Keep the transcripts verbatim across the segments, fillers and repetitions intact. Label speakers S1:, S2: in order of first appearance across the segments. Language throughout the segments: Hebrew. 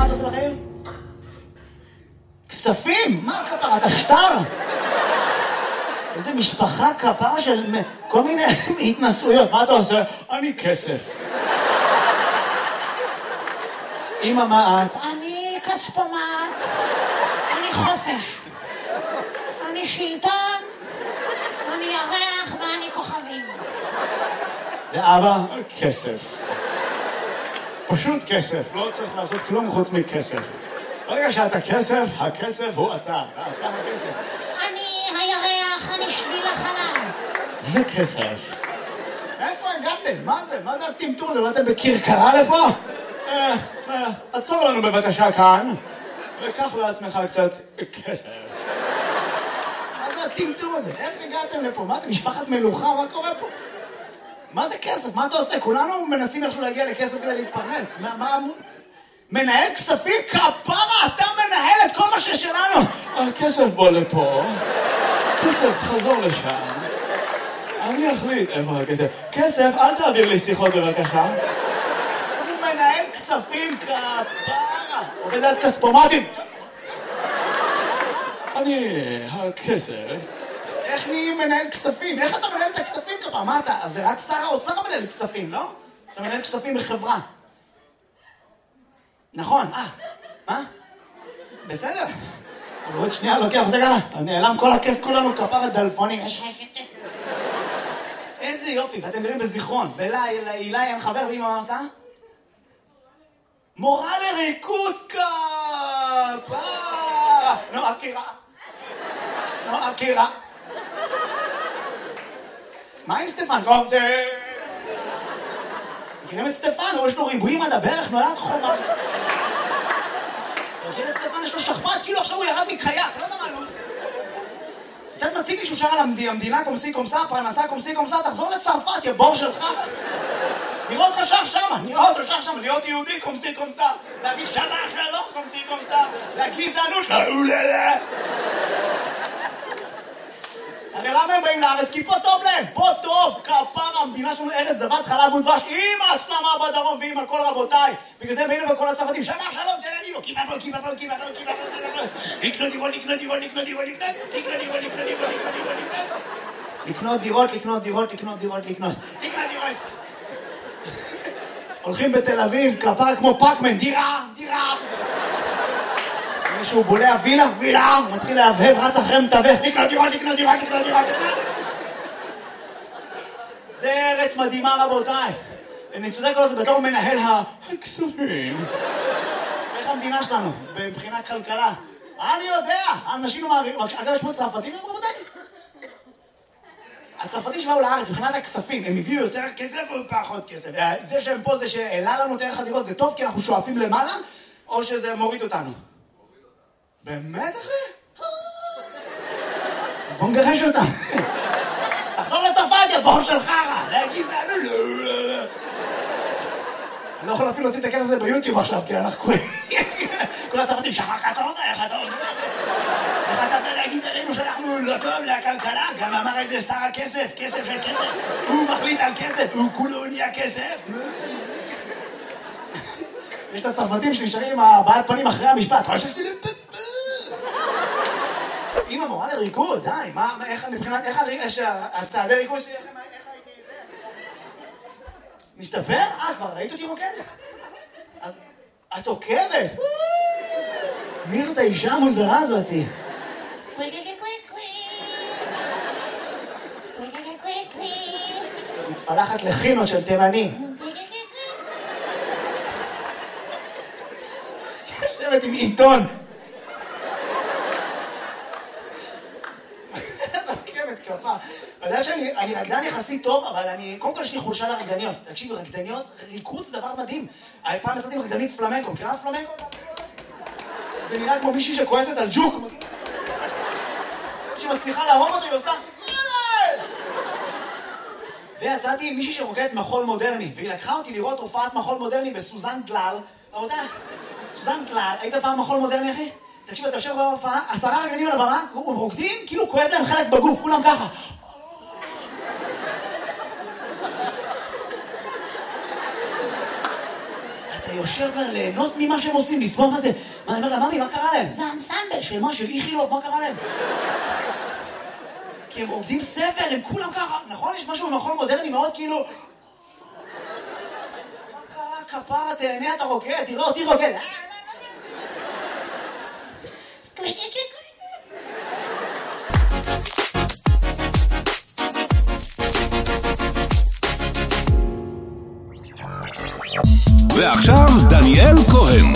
S1: אתה עושה בחיים? כספים? מה כפרה? אתה שטר? איזה משפחה כפרה של כל מיני התנסויות. מה אתה עושה? אני כסף. אמא, מה את?
S2: אני כספומט. אני חופש. אני שלטון. אני ירח ואני כוכבים.
S1: ואבא? כסף. פשוט כסף. לא צריך לעשות כלום חוץ מכסף. ברגע שאתה כסף, הכסף הוא אתה. אתה הכסף.
S2: אני הירח, אני שביל החלל.
S1: זה כסף. איפה הגעתם? מה זה? מה זה הטמטום הזה? באתם בכרכרה לפה? אה, אה, עצור לנו בבקשה כאן, וקח לעצמך קצת כסף. מה זה הטמטום הזה? איך הגעתם לפה? מה אתם, משפחת מלוכה? מה קורה פה? מה זה כסף? מה אתה עושה? כולנו מנסים איכשהו להגיע לכסף כדי להתפרנס. מה, מה... מנהל כספים? כפרה, אתה מנהל את כל מה ששלנו. הכסף בוא לפה. כסף, חזור לשם. אני אחליט איפה הכסף. כסף, אל תעביר לי שיחות בבקשה. הוא מנהל כספים, כפרה. עובד עד כספומטים. אני, הכסף. איך נהיים מנהל כספים? איך אתה מנהל את הכספים כפרה? מה אתה? אז זה רק שר האוצר מנהל כספים, לא? אתה מנהל כספים בחברה. נכון, אה, מה? בסדר. אבל עוד שנייה לוקח, זה ככה, נעלם כל הכס, כולנו כפרה דלפונים. איזה יופי, ואתם גרים בזיכרון, ולהילה אין חבר, ואמא מה עושה? מורה לריקוד כפרה! נו, אקירה. נו, אקירה. מה עם סטפן? לא, זה... מכירים את סטפן? יש לו ריבועים עד הברך, נולד חומה. מכיר את סטפן? יש לו שכפ"ץ, כאילו עכשיו הוא ירד מקייק, לא יודע מה, לא... קצת מציג לי שהוא שר על המדינה קומסי קומסה, פרנסה קומסי קומסה, תחזור לצרפת, יא בור שלך. נראה אותך שר שמה, נראה אותו שר שמה, להיות יהודי קומסי קומסה, להגיד שמה שלום קומסי קומסה, לגזענות, לאוללה. הרי למה הם באים לארץ? כי פה טוב להם, פה טוב, כפרה, המדינה שלנו ארץ זבת חלב ודבש, עם ההסלמה בדרום ועם הכל רבותיי. בגלל זה באים וכל הצרפתים, שמה שלום, תל אביב, קיבה פה, קיבה פה, קיבה פה, קיבה פה, לקנות דירות, לקנות דירות, לקנות דירות, לקנות דירות, לקנות דירות, לקנות דירות, לקנות דירות, לקנות דירות, לקנות דירות. הולכים בתל אביב, כפרה כמו פאקמן, דירה, דירה. שהוא בולע וילה, וילה, הוא מתחיל להבהב, רץ אחרי מתווך, לקנות דירות, לקנות דירות, לקנות דירות, לקנות. זה ארץ מדהימה רבותיי. אני צודק על זה, בתור מנהל הכספים. איך המדינה שלנו, מבחינת כלכלה? אני יודע, אנשים לא מעבירים, אגב יש פה צרפתים, רבותיי? הצרפתים שבאו לארץ, מבחינת הכספים, הם הביאו יותר כסף או פחות כסף? זה שהם פה, זה שהעלה לנו את ערך הדירות, זה טוב כי אנחנו שואפים למעלה, או שזה מוריד אותנו? באמת, אחי? אז בוא נגרש אותם. תחזור לצרפת, יא בור של חרא. להגיד, לא, לא, לא. אני לא יכול אפילו לשים את הכסף הזה ביוטיוב עכשיו, כי אנחנו כולם... כל הצרפתים, שחר אתה רוצה, איך אתה אומר? איך אתה בא להגיד עלינו שאנחנו לא טוב לכלכלה? גם אמר איזה שר הכסף, כסף של כסף. הוא מחליט על כסף, הוא כולו נהיה כסף. יש את הצרפתים שנשארים עם הבעלת פנים אחרי המשפט. חושב שעשי לי פפפ. אמא מורה לריקוד, די, מה, איך, מבחינת, איך הצעדי ריקוד שלי, איך הייתי זה? משתפר? אה, כבר ראית אותי רוקדת? אז את עוקבת? מי זאת האישה המוזרה הזאתי?
S2: סקוויקי קוויקי סקוויקי קוויקי
S1: מתפלחת לחינות של תימנים. יושבת עם עיתון. כפה. אני יודע שאני רקדן יחסית טוב, אבל אני, קודם כל יש לי חולשה לרקדניות. תקשיבו, רקדניות, ריקוד זה דבר מדהים. פעם יצאתי עם רקדנית פלמנקו, מכירה פלמנקו? זה נראה כמו מישהי שכועסת על ג'וק. שמצליחה להרוג אותו, היא עושה... ויצאתי עם מישהי שרוקדת מחול מודרני, והיא לקחה אותי לראות הופעת מחול מודרני בסוזן גלל. רבותיי, סוזן גלל, היית פעם מחול מודרני, אחי? תקשיב, אתה יושב בהופעה, עשרה רקדנים על הבמה, הם רוקדים, כאילו כואב להם חלק בגוף, כולם ככה. אתה יושב ליהנות ממה שהם עושים, לסבול מה זה. מה, אני אומר לה, ממי, מה קרה להם?
S2: זה אנסמבל.
S1: של מה? של איכילוב, מה קרה להם? כי הם עובדים סבל, הם כולם ככה. נכון? יש משהו במכון מודרני מאוד כאילו... מה קרה? כפרה, תהנה, אתה רוקד, תראה אותי רוקד.
S2: סקוויקי קוויקי.
S3: ועכשיו דניאל כהן.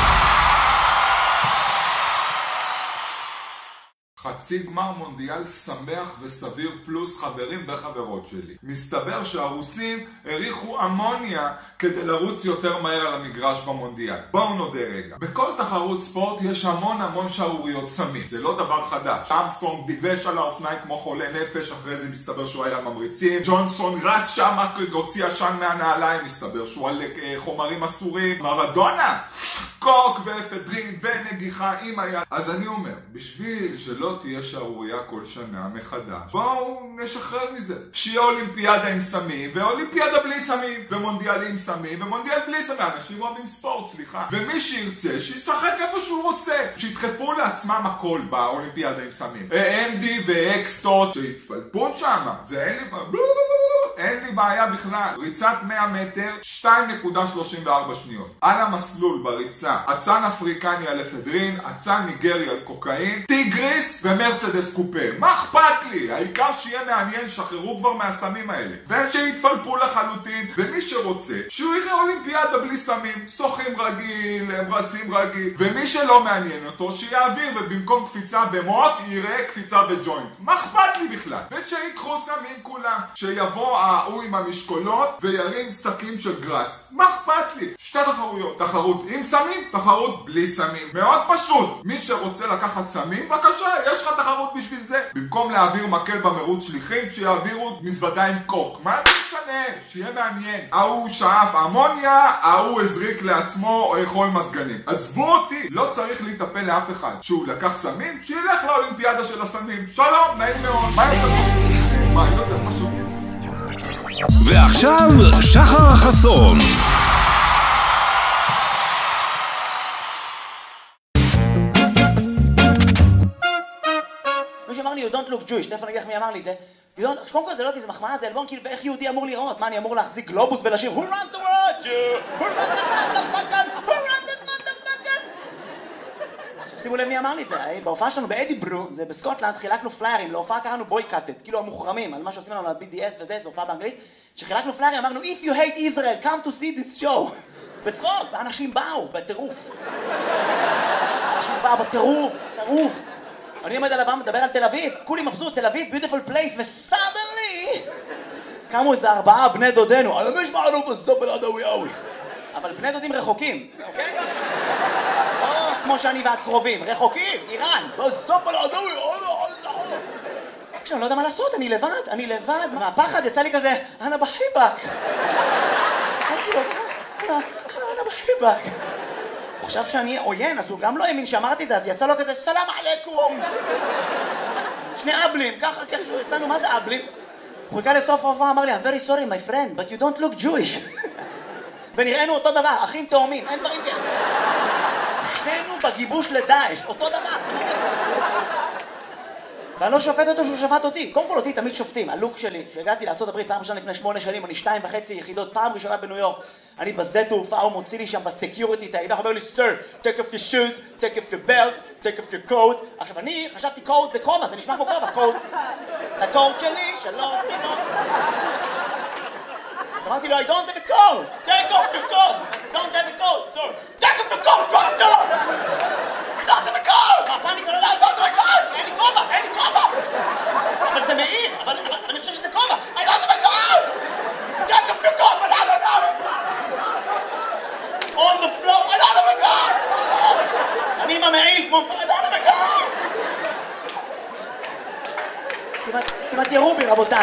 S4: חצי גמר מונדיאל שמח וסביר פלוס חברים וחברות שלי. מסתבר שהרוסים הריחו אמוניה כדי לרוץ יותר מהר על המגרש במונדיאל. בואו נודה רגע. בכל תחרות ספורט יש המון המון שערוריות סמים. זה לא דבר חדש. אמסטרונג דיבש על האופניים כמו חולה נפש, אחרי זה מסתבר שהוא היה ממריצים. ג'ונסון רץ שם, הוציא עשן מהנעליים, מסתבר שהוא על חומרים אסורים. מרדונה! קוק ואפדרין ונגיחה עם היד. אז אני אומר, בשביל שלא תהיה שערוריה כל שנה מחדש, בואו נשחרר מזה. שיהיה אולימפיאדה עם סמים, ואולימפיאדה בלי סמים, ומונדיאל עם סמים, ומונדיאל בלי סמים. אנשים אוהבים ספורט, סליחה. ומי שירצה, שישחק איפה שהוא רוצה. שידחפו לעצמם הכל באולימפיאדה עם סמים. אנדי ואקסטות, שיתפלפו שם. זה אין לי... אין לי בעיה בכלל. ריצת מאה מטר, שתיים נקודה שלושים וארבע שניות. על המסלול בריצה, אצן אפריקני על אפדרין, אצן ניגרי על קוקאין, טיגריס ומרצדס קופה. מה אכפת לי? העיקר שיהיה מעניין, שחררו כבר מהסמים האלה. ושיתפלפו לחלוטין, ומי שרוצה, שהוא יראה אולימפיאדה בלי סמים, שוחים רגיל, הם רצים רגיל, ומי שלא מעניין אותו, שיעביר, ובמקום קפיצה במות, יראה קפיצה בג'וינט. מה אכפת לי בכלל? ושיקחו סמים כולם, שיבוא ההוא עם המשקולות וירים שקים של גרס. מה אכפת לי? שתי תחרויות. תחרות עם סמים, תחרות בלי סמים. מאוד פשוט. מי שרוצה לקחת סמים, בבקשה, יש לך תחרות בשביל זה. במקום להעביר מקל במרוץ שליחים, שיעבירו מזוודה עם קוק. מה זה משנה? שיהיה מעניין. ההוא שאף אמוניה, ההוא הזריק לעצמו חול מזגנים. עזבו אותי. לא צריך להיטפל לאף אחד. שהוא לקח סמים, שילך לאולימפיאדה של הסמים. שלום, נעים מאוד. מה יותר פשוט? מה יותר פשוט?
S3: ועכשיו שחר החסון.
S1: מי שאמר לי, you don't look Jewish, תכף אני אגיד לך מי אמר לי את זה. קודם כל זה לא אותי, זה מחמאה, זה אלבון, כאילו, ואיך יהודי אמור לראות? מה, אני אמור להחזיק גלובוס ולשיר Who runs the world, Jew? Who runs the motherfucker? Who runs the motherfucker? שימו לב מי אמר לי את זה, בהופעה שלנו באדיברו, זה בסקוטלנד, חילקנו פליירים, להופעה קראנו בויקאטד, כאילו המוחרמים, על מה שעושים לנו ל-בי די אס וזה, זו הופעה באנגלית, שחילקנו פליירים, אמרנו, If you hate Israel, come to see this show. בצחוק, ואנשים באו, בטירוף. אנשים באו בטירוף, טירוף. אני עומד על הבמה, מדבר על תל אביב, כולי מבסוט, תל אביב, beautiful place, וסדנלי, קמו איזה ארבעה בני דודנו, אני מש מערוף הסופל עדווי אוי. אבל בני דודים רחוקים, אוקיי? לא כמו שאני ואת קרובים, רחוקים, איראן, הסופל עדווי אוי אוי אוי. עכשיו, אני לא יודע מה לעשות, אני לבד, אני לבד, מהפחד יצא לי כזה, אנה בחיבק. אנה בחיבק. הוא חשב שאני עוין, אז הוא גם לא האמין שאמרתי את זה, אז יצא לו כזה, סלאם עליכום. שני אבלים, ככה, ככה, יצאנו, מה זה אבלים? הוא חיכה לסוף ההופעה, אמר לי, I'm very sorry my friend, but you don't look Jewish. ונראינו אותו דבר, אחים תאומים, אין דברים כאלה. שנינו בגיבוש לדאעש, אותו דבר. ואני לא שופט אותו שהוא שפט אותי. קודם כל אותי תמיד שופטים. הלוק שלי, שהגעתי לארצות הברית פעם ראשונה לפני שמונה שנים, אני שתיים וחצי יחידות, פעם ראשונה בניו יורק. אני בשדה תעופה, הוא מוציא לי שם בסקיוריטי את הידע, הוא אומר לי, Sir, take off your shoes, take off your belt, take off your coat. עכשיו אני חשבתי קוד זה כובע, זה נשמע כמו כובע, קוד. הקוד שלי, שלום, פתאום. אז אמרתי לו, I don't have a coat, take off your coat, don't have a coat, sir, take off your coat, right now. don't have a coat! מה פאניקה? לא, don't have a coat! אין לי כובע, אין לי כובע! אבל זה מעיר, אבל אני חושב שזה כובע! I don't have a coat! take off your coat, but I don't have it! on the floor, I don't have a coat! אני עם המעיל כמו, I don't have a coat! כמעט ירו בי, רבותיי.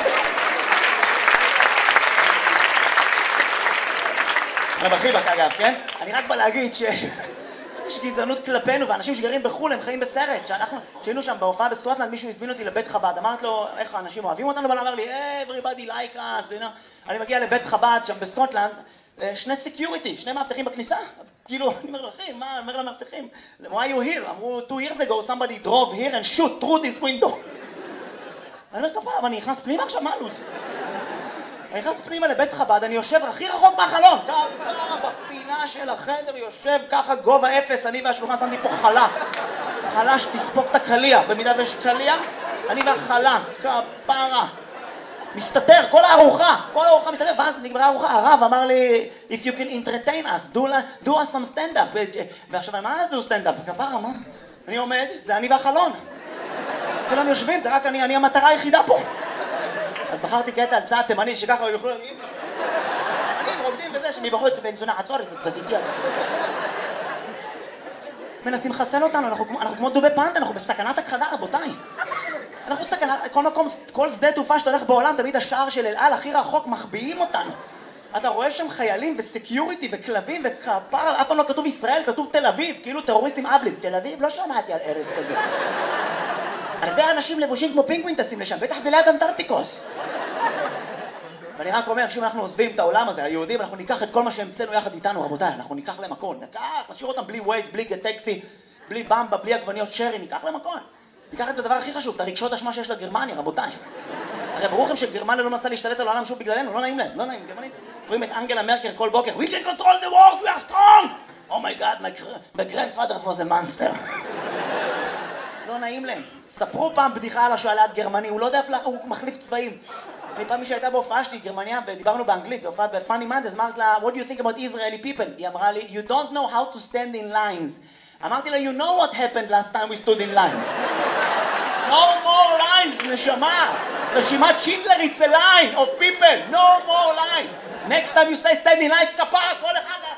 S1: אני בחיבק אגב, כן? אני רק בא להגיד שיש גזענות כלפינו, ואנשים שגרים בחול הם חיים בסרט. שאנחנו, שהיינו שם בהופעה בסקוטלנד, מישהו הזמין אותי לבית חב"ד, אמרת לו איך האנשים אוהבים אותנו, אבל אמר לי, hey, everybody like us, you know. אני מגיע לבית חב"ד שם בסקוטלנד, שני סקיוריטי, שני מאבטחים בכניסה. כאילו, אני אומר לכם, מה, אומר למאבטחים, why you here? אמרו, two years ago somebody drove here and shoot through this window. אני אומר, כפה, אבל אני נכנס פנימה עכשיו, מה לוז? אני נכנס פנימה לבית חב"ד, אני יושב הכי רחוק מהחלון. ככה, בפינה של החדר, יושב ככה גובה אפס, אני והשלוחה שמתי פה חלה. חלה שתספוק את הקליע, במידה ויש קליע, אני והחלה, כפרה. מסתתר, כל הארוחה, כל הארוחה מסתתר, ואז נגמרה הארוחה, הרב אמר לי, if you can entertain us, do, do us some stand-up. ועכשיו, מה זה do stand-up? כפרה, מה? אני עומד, זה אני והחלון. כולם יושבים, זה רק אני, אני המטרה היחידה פה. אז בחרתי קטע על צעד תימני, שככה יוכלו להגיד, אני רוקדים וזה, שמבחוץ בן זונה, עצור את זה, תזיתי. מנסים לחסל אותנו, אנחנו, אנחנו כמו דובי פנדה, אנחנו בסכנת הכחדה, רבותיי. אנחנו סכנת, כל מקום, כל שדה תעופה שאתה הולך בעולם, תמיד השער של אל על הכי רחוק מחביאים אותנו. אתה רואה שם חיילים וסקיוריטי וכלבים וכפר, אף פעם לא כתוב ישראל, כתוב תל אביב, כאילו טרוריסטים אבלים. תל אביב? לא שמעתי על ארץ כזה. הרבה אנשים לבושים כמו פינגווין טסים לשם, בטח זה ליד אנטארקטיקוס. ואני רק אומר, שאם אנחנו עוזבים את העולם הזה, היהודים, אנחנו ניקח את כל מה שהמצאנו יחד איתנו, רבותיי, אנחנו ניקח להם הכל, ניקח, נשאיר אותם בלי ווייז, בלי גטקסטי, בלי במבה, בלי עגבניות שרי, ניקח להם הכל. ניקח את הדבר הכי חשוב, את הרגשות אשמה שיש לגרמניה, רבותיי. הרי ברור לכם שגרמניה לא מנסה להשתלט על העולם שוב בגללנו, לא נעים להם, לא נעים, גרמנים. רואים את אנגלה מרקל כל בוקר, we can control the world, we are strong! Oh my god, my, my grandfather was a monster. לא נעים להם. ספרו פעם בדיחה על השואלת גרמני, הוא לא יודע איפה, הוא מחליף צבעים. אני פעם מי שהייתה בהופעה שלי, גרמניה, ודיברנו באנגלית, זה הופעה בפאני מנדס, אמרת לה, what do you think about Israeli people? היא אמרה לי, you don't know how to stand in lines. אמרתי לה, you know what happened last time we stood in lines. No more lines, נשמה. רשימת שינדלר, it's a line of people. No more lines. Next time you say stand in lines, כפרה, כל אחד...